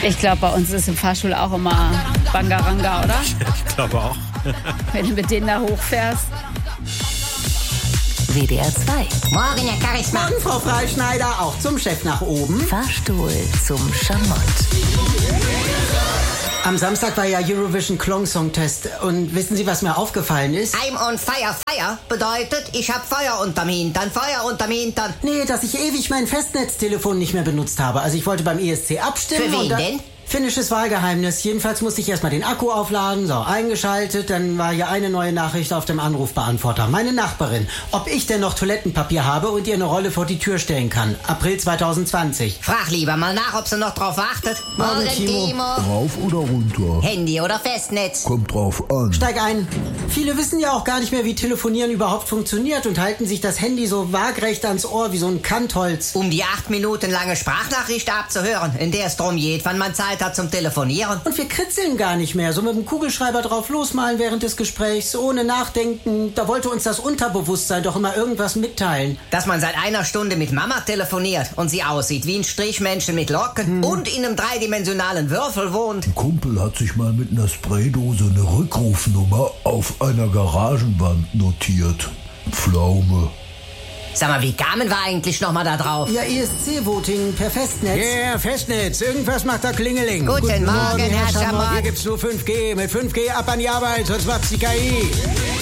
Ich glaube, bei uns ist im Fahrstuhl auch immer Bangaranga, oder? Ich glaube auch. Wenn du mit denen da hochfährst. WDR 2. Morgen, Herr Charisma. Morgen, Frau Freischneider, auch zum Chef nach oben. Fahrstuhl zum Schamott. Am Samstag war ja Eurovision Klong Song Test. Und wissen Sie, was mir aufgefallen ist? I'm on fire, fire bedeutet, ich hab Feuer unterm Hintern, Feuer unterm Hintern. Nee, dass ich ewig mein Festnetztelefon nicht mehr benutzt habe. Also ich wollte beim ESC abstimmen. Für wen und denn? Finnisches Wahlgeheimnis. Jedenfalls musste ich erstmal den Akku aufladen, so eingeschaltet. Dann war hier eine neue Nachricht auf dem Anrufbeantworter. Meine Nachbarin, ob ich denn noch Toilettenpapier habe und ihr eine Rolle vor die Tür stellen kann. April 2020. Frag lieber mal nach, ob sie noch drauf wartet. Morgen, Timo. Rauf oder runter? Handy oder Festnetz? Kommt drauf an. Steig ein. Viele wissen ja auch gar nicht mehr, wie Telefonieren überhaupt funktioniert und halten sich das Handy so waagrecht ans Ohr wie so ein Kantholz. Um die 8 Minuten lange Sprachnachricht abzuhören, in der es drum geht, wann man Zeit hat zum Telefonieren. Und wir kritzeln gar nicht mehr. So mit dem Kugelschreiber drauf losmalen während des Gesprächs, ohne Nachdenken. Da wollte uns das Unterbewusstsein doch immer irgendwas mitteilen. Dass man seit einer Stunde mit Mama telefoniert und sie aussieht wie ein Strichmännchen mit Locken und in einem dreidimensionalen Würfel wohnt. Ein Kumpel hat sich mal mit einer Spraydose eine Rückrufnummer auf einer Garagenwand notiert. Pflaume. Sag mal, wie kamen wir eigentlich nochmal da drauf? Ja, ESC-Voting per Festnetz. Yeah, Festnetz. Irgendwas macht da Klingeling. Guten Morgen, Herr Schamott. Hier gibt's nur 5G. Mit 5G ab an die Arbeit, sonst macht's die KI.